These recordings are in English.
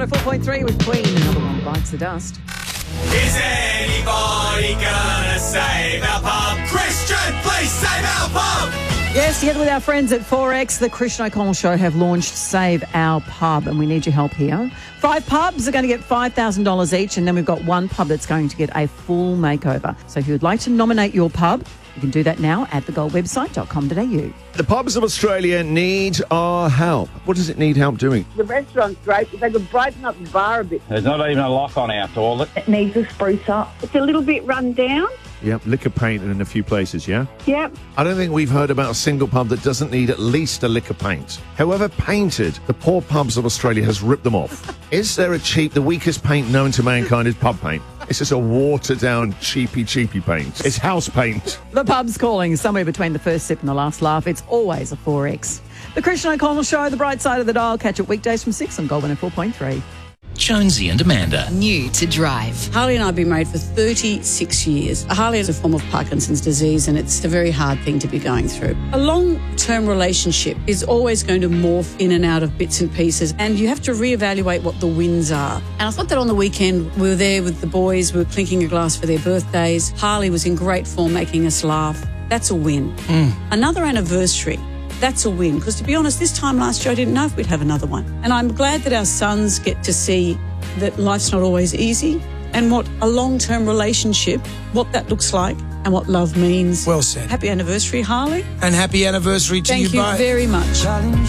4.3 with Queen. Another one bites the dust. Is anybody gonna save our pub? Christian, please save our pub! Yes, together with our friends at 4X, the Christian O'Connell Show have launched Save Our Pub, and we need your help here. 5 pubs are going to get $5,000 each, and then we've got 1 pub that's going to get a full makeover. So if you would like to nominate your pub, you can do that now at thegoldwebsite.com.au. The pubs of Australia need our help. What does it need help doing? The restaurant's great, but they could brighten up the bar a bit. There's not even a lock on our toilet. It needs a spruce up. It's a little bit run down. Yep, liquor paint in a few places, yeah? Yep. I don't think we've heard about a single pub that doesn't need at least a liquor paint. However painted, the poor pubs of Australia has ripped them off. Is there the weakest paint known to mankind is pub paint? It's just a watered-down, cheapy paint. It's house paint. The pub's calling somewhere between the first sip and the last laugh. It's always a 4X. The Christian O'Connell Show, the bright side of the dial. Catch it weekdays from 6 on Gold 104.3. Jonesy and Amanda. New to drive. Harley and I have been married for 36 years. Harley is a form of Parkinson's disease, and it's a very hard thing to be going through. A long-term relationship is always going to morph in and out of bits and pieces, and you have to reevaluate what the wins are. And I thought that on the weekend we were there with the boys, we were clinking a glass for their birthdays. Harley was in great form, making us laugh. That's a win. Another anniversary. That's a win, because to be honest, this time last year I didn't know if we'd have another one. And I'm glad that our sons get to see that life's not always easy and what a long-term relationship, what that looks like and what love means. Well said. Happy anniversary, Harley. And happy anniversary to you both. Thank you very much.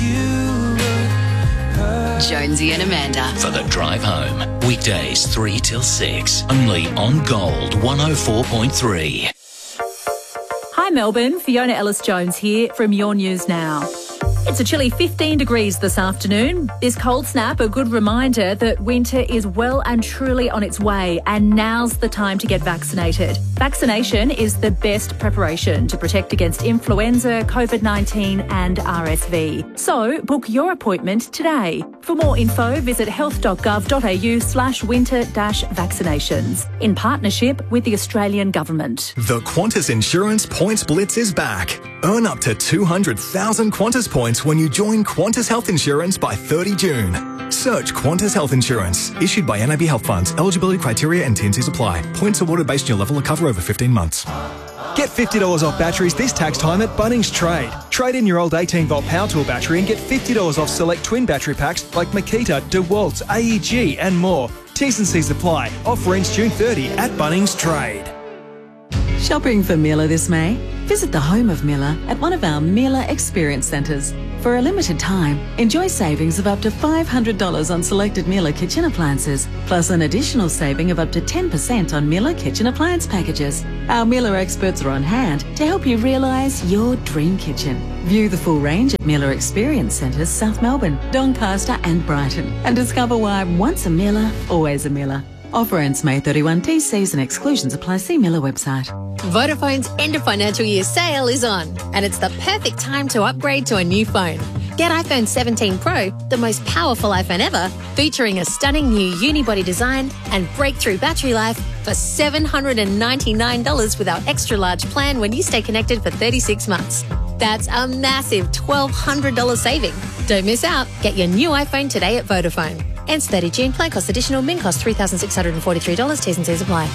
Jonesy and Amanda. For the drive home. Weekdays 3 till 6. Only on Gold 104.3. Hi Melbourne, Fiona Ellis-Jones here from Your News Now. It's a chilly 15 degrees this afternoon. This cold snap, a good reminder that winter is well and truly on its way, and now's the time to get vaccinated. Vaccination is the best preparation to protect against influenza, COVID-19 and RSV. So book your appointment today. For more info, visit health.gov.au/winter-vaccinations in partnership with the Australian Government. The Qantas Insurance Points Blitz is back. Earn up to 200,000 Qantas points when you join Qantas Health Insurance by 30 June. Search Qantas Health Insurance. Issued by NAB Health Funds. Eligibility criteria and T&Cs apply. Points awarded based on your level of cover over 15 months. Get $50 off batteries this tax time at Bunnings Trade. Trade in your old 18-volt power tool battery and get $50 off select twin battery packs like Makita, DeWalt, AEG and more. T's and C's apply. Offer ends June 30 at Bunnings Trade. Shopping for Miller this May? Visit the home of Miller at one of our Miller Experience Centres. For a limited time, enjoy savings of up to $500 on selected Miller kitchen appliances, plus an additional saving of up to 10% on Miller kitchen appliance packages. Our Miller experts are on hand to help you realise your dream kitchen. View the full range at Miller Experience Centres, South Melbourne, Doncaster and Brighton, and discover why once a Miller, always a Miller. Offer ends May 31. T's and exclusions apply. See Miller website. Vodafone's end of financial year sale is on, and it's the perfect time to upgrade to a new phone. Get iPhone 17 Pro, the most powerful iPhone ever, featuring a stunning new unibody design and breakthrough battery life for $799 with our extra large plan when you stay connected for 36 months. That's a massive $1,200 saving. Don't miss out. Get your new iPhone today at Vodafone. Ends 30 June. Plan cost additional. Min cost $3,643. T's and C's apply.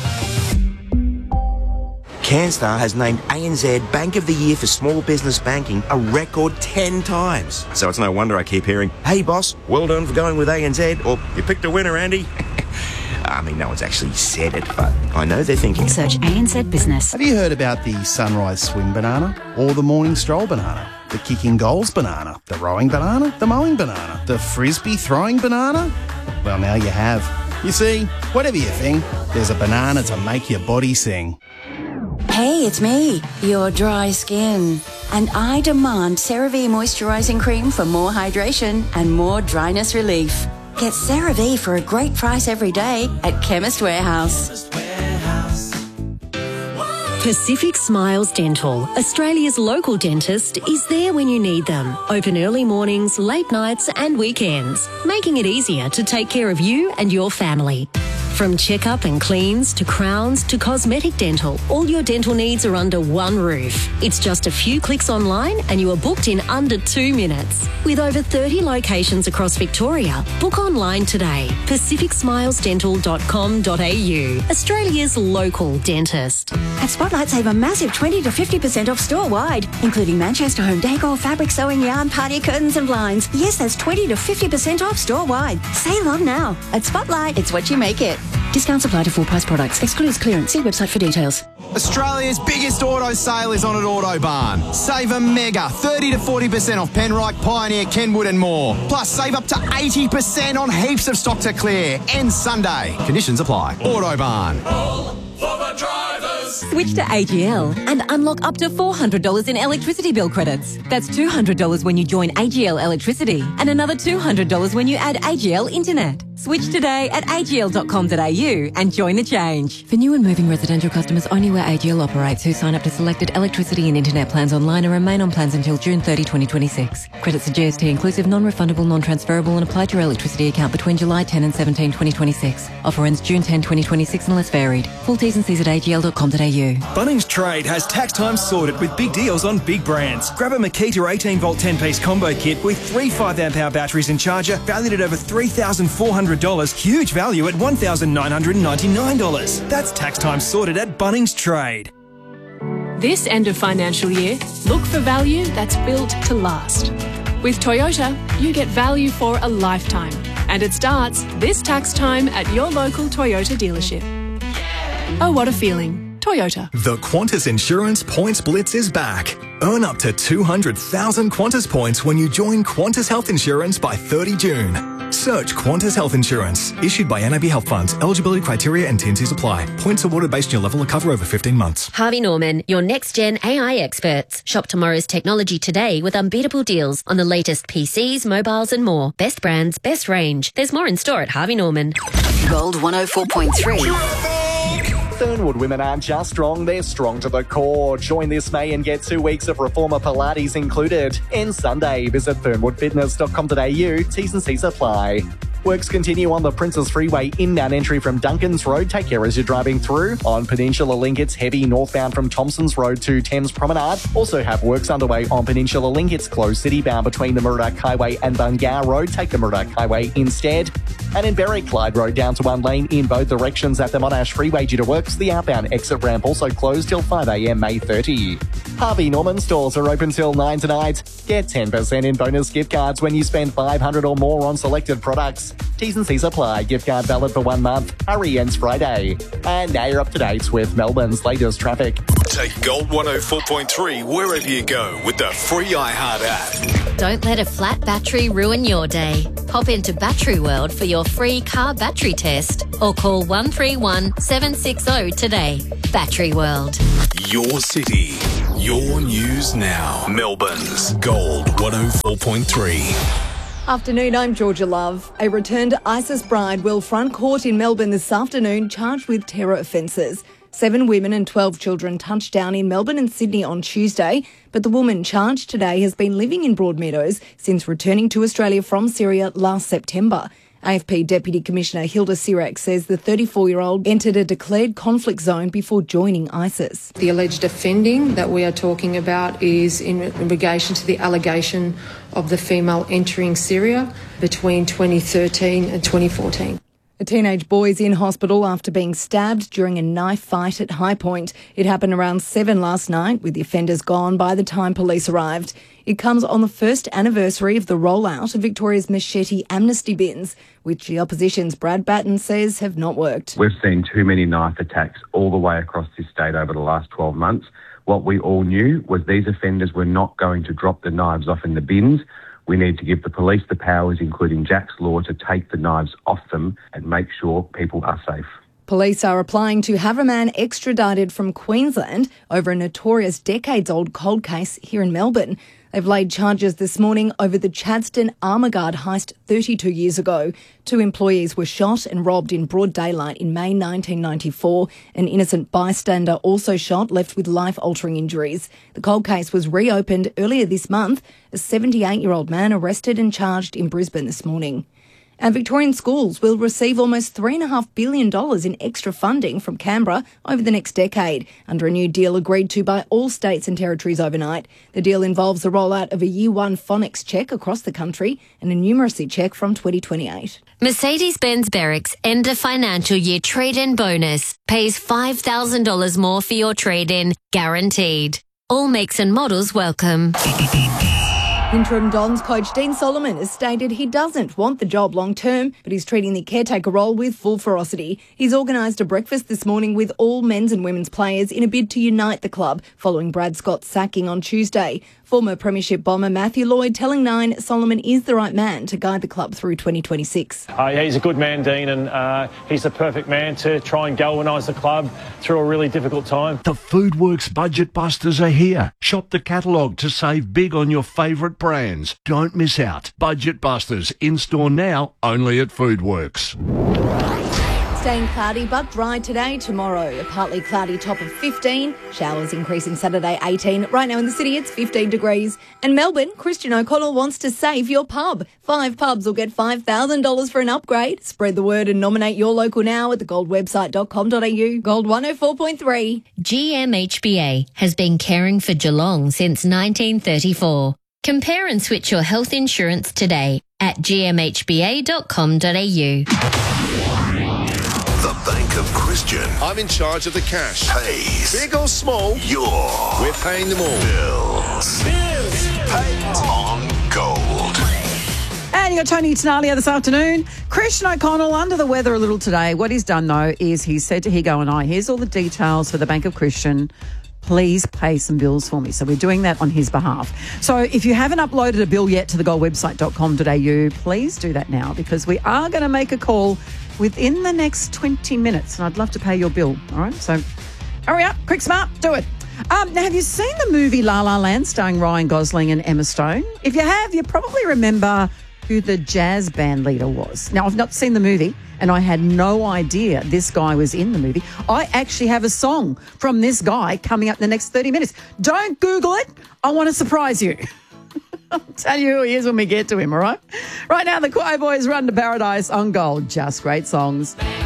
CanStar has named ANZ Bank of the Year for Small Business Banking a record 10 times. So it's no wonder I keep hearing, "Hey boss, well done for going with ANZ," or "You picked a winner, Andy." I mean, no one's actually said it, but I know they're thinking. Search ANZ Business. Have you heard about the sunrise swing banana or the morning stroll banana? The kicking goals banana, the rowing banana, the mowing banana, the frisbee throwing banana? Well, now you have. You see, whatever you think, there's a banana to make your body sing. Hey, it's me, your dry skin. And I demand CeraVe Moisturising Cream for more hydration and more dryness relief. Get CeraVe for a great price every day at Chemist Warehouse. Pacific Smiles Dental, Australia's local dentist, is there when you need them. Open early mornings, late nights and weekends, making it easier to take care of you and your family. From checkup and cleans to crowns to cosmetic dental, all your dental needs are under one roof. It's just a few clicks online and you are booked in under 2 minutes. With over 30 locations across Victoria, book online today. PacificSmilesDental.com.au, Australia's local dentist. At Spotlight, save a massive 20 to 50% off store-wide, including Manchester home decor, fabric sewing yarn, party curtains and blinds. Yes, that's 20 to 50% off store-wide. Save on now. At Spotlight, it's what you make it. Discounts apply to full-price products. Excludes clearance. See website for details. Australia's biggest auto sale is on at Autobarn. Save a mega 30 to 40% off Penrite, Pioneer, Kenwood and more. Plus, save up to 80% on heaps of stock to clear. Ends Sunday. Conditions apply. Autobarn. Switch to AGL and unlock up to $400 in electricity bill credits. That's $200 when you join AGL Electricity and another $200 when you add AGL Internet. Switch today at agl.com.au and join the change. For new and moving residential customers only where AGL operates who sign up to selected electricity and internet plans online and remain on plans until June 30, 2026. Credits are GST inclusive, non-refundable, non-transferable and apply to your electricity account between July 10 and 17, 2026. Offer ends June 10, 2026 unless varied. Full T's and C's at agl.com.au. Bunnings Trade has tax time sorted with big deals on big brands. Grab a Makita 18-volt 10-piece combo kit with 3 5-amp-hour batteries and charger valued at over $3,400. Huge value at $1,999. That's tax time sorted at Bunnings Trade. This end of financial year, look for value that's built to last. With Toyota, you get value for a lifetime. And it starts this tax time at your local Toyota dealership. Oh, what a feeling. Toyota. The Qantas Insurance Points Blitz is back. Earn up to 200,000 Qantas points when you join Qantas Health Insurance by 30 June. Search Qantas Health Insurance. Issued by NAB Health Funds. Eligibility criteria and T&Cs apply. Points awarded based on your level of cover over 15 months. Harvey Norman, your next-gen AI experts. Shop tomorrow's technology today with unbeatable deals on the latest PCs, mobiles and more. Best brands, best range. There's more in store at Harvey Norman. Gold 104.3. Fernwood women aren't just strong, they're strong to the core. Join this May and get 2 weeks of Reformer Pilates included. End Sunday. Visit fernwoodfitness.com.au. T's and C's apply. Works continue on the Princess Freeway inbound entry from Duncans Road. Take care as you're driving through. On Peninsula Link, it's heavy northbound from Thompsons Road to Thames Promenade. Also have works underway on Peninsula Link. It's closed citybound between the Murdoch Highway and Bungar Road. Take the Murdoch Highway instead. And in Berwick, Clyde Road down to 1 lane in both directions at the Monash Freeway due to works. The outbound exit ramp also closed till 5 a.m. May 30. Harvey Norman stores are open till 9 tonight. Get 10% in bonus gift cards when you spend $500 or more on selected products. T's and C's apply. Gift card valid for 1 month. Hurry ends Friday. And now you're up to date with Melbourne's latest traffic. Take Gold 104.3 wherever you go with the free iHeart app. Don't let a flat battery ruin your day. Pop into Battery World for your free car battery test or call 131 760 today. Battery World. Your city, your news now. Melbourne's Gold 104.3. Afternoon, I'm Georgia Love. A returned ISIS bride will front court in Melbourne this afternoon, charged with terror offences. 7 women and 12 children touched down in Melbourne and Sydney on Tuesday, but the woman charged today has been living in Broadmeadows since returning to Australia from Syria last September. AFP Deputy Commissioner Hilda Sirac says the 34-year-old entered a declared conflict zone before joining ISIS. The alleged offending that we are talking about is in relation to the allegation of the female entering Syria between 2013 and 2014. A teenage boy is in hospital after being stabbed during a knife fight at High Point. It happened around 7 last night, with the offenders gone by the time police arrived. It comes on the first anniversary of the rollout of Victoria's machete amnesty bins, which the opposition's Brad Batten says have not worked. We've seen too many knife attacks all the way across this state over the last 12 months. What we all knew was these offenders were not going to drop the knives off in the bins. We need to give the police the powers, including Jack's Law, to take the knives off them and make sure people are safe. Police are applying to have a man extradited from Queensland over a notorious decades-old cold case here in Melbourne. They've laid charges this morning over the Chadstone Armour Guard heist 32 years ago. 2 employees were shot and robbed in broad daylight in May 1994. An innocent bystander also shot, left with life-altering injuries. The cold case was reopened earlier this month. A 78-year-old man arrested and charged in Brisbane this morning. And Victorian schools will receive almost $3.5 billion in extra funding from Canberra over the next decade, under a new deal agreed to by all states and territories overnight. The deal involves the rollout of a Year 1 phonics check across the country and a numeracy check from 2028. Mercedes-Benz Berwick's end of financial year trade-in bonus pays $5,000 more for your trade-in, guaranteed. All makes and models welcome. Interim Dons coach Dean Solomon has stated he doesn't want the job long term, but he's treating the caretaker role with full ferocity. He's organised a breakfast this morning with all men's and women's players in a bid to unite the club, following Brad Scott's sacking on Tuesday. Former Premiership bomber Matthew Lloyd telling Nine Solomon is the right man to guide the club through 2026. He's a good man, Dean, and he's the perfect man to try and galvanise the club through a really difficult time. The Foodworks Budget Busters are here. Shop the catalogue to save big on your favourite brands. Don't miss out. Budget Busters in store now, only at Foodworks. Staying cloudy but dry today, tomorrow. A partly cloudy top of 15. Showers increasing Saturday 18. Right now in the city it's 15 degrees. And Melbourne, Christian O'Connell wants to save your pub. 5 pubs will get $5,000 for an upgrade. Spread the word and nominate your local now at thegoldwebsite.com.au. Gold 104.3. GMHBA has been caring for Geelong since 1934. Compare and switch your health insurance today at gmhba.com.au. The Bank of Christian. I'm in charge of the cash. Pays. Big or small, we're paying them all. Bills. Paid on Gold. And you got Tony Tenalia this afternoon. Christian O'Connell under the weather a little today. What he's done, though, is he's said to Higo and I, here's all the details for the Bank of Christian. Please pay some bills for me. So we're doing that on his behalf. So if you haven't uploaded a bill yet to thegoldwebsite.com.au, please do that now, because we are going to make a call within the next 20 minutes, and I'd love to pay your bill. All right, so hurry up, quick, smart, do it. Now, have you seen the movie La La Land starring Ryan Gosling and Emma Stone? If you have, you probably remember who the jazz band leader was. Now, I've not seen the movie, and I had no idea this guy was in the movie. I actually have a song from this guy coming up in the next 30 minutes. Don't Google it. I want to surprise you. I'll tell you who he is when we get to him, all right? Right now, the Choir Boys Run to Paradise on Gold. Just great songs.